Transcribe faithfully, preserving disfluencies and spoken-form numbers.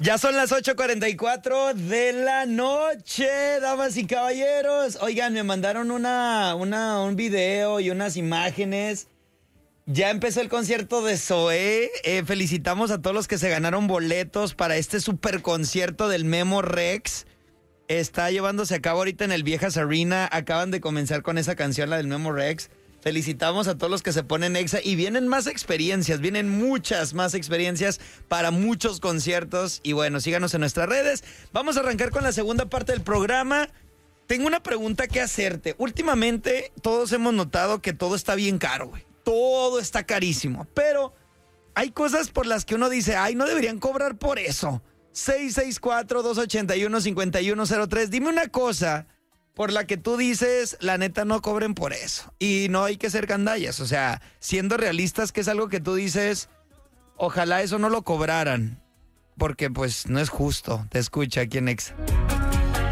Ya son las ocho cuarenta y cuatro de la noche, damas y caballeros. Oigan, me mandaron una, una, un video y unas imágenes. Ya empezó el concierto de Zoé. Eh, felicitamos a todos los que se ganaron boletos para este super concierto del Memo Rex. Está llevándose a cabo ahorita en el Viejas Arena. Acaban de comenzar con esa canción, la del Memo Rex. Felicitamos a todos los que se ponen exa y vienen más experiencias, vienen muchas más experiencias para muchos conciertos. Y bueno, síganos en nuestras redes. Vamos a arrancar con la segunda parte del programa. Tengo una pregunta que hacerte. Últimamente todos hemos notado que todo está bien caro, güey. Todo está carísimo, pero hay cosas por las que uno dice, ay, no deberían cobrar por eso. seis seis cuatro, dos ocho uno, cinco uno cero tres. Dime una cosa por la que tú dices, la neta, no cobren por eso. Y no hay que ser gandallas. O sea, siendo realistas, que es algo que tú dices, ojalá eso no lo cobraran. Porque, pues, no es justo. Te escucha aquí en Exa.